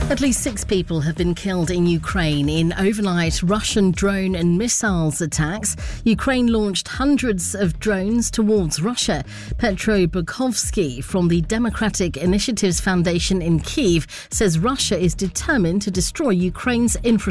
At least 6 people have been killed in Ukraine in overnight Russian drone and missiles attacks. Ukraine launched hundreds of drones towards Russia. Petro Bukovsky from the Democratic Initiatives Foundation in Kyiv says Russia is determined to destroy Ukraine's infrastructure.